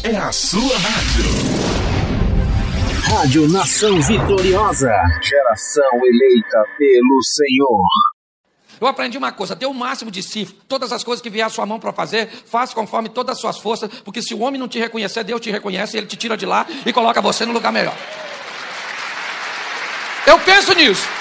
é a sua rádio. Rádio Nação Vitoriosa. Geração eleita pelo Senhor. Eu aprendi uma coisa: dê o máximo de si. Todas as coisas que vier à sua mão para fazer, faça conforme todas as suas forças, porque se o homem não te reconhecer, Deus te reconhece, ele te tira de lá e coloca você no lugar melhor. Eu penso nisso.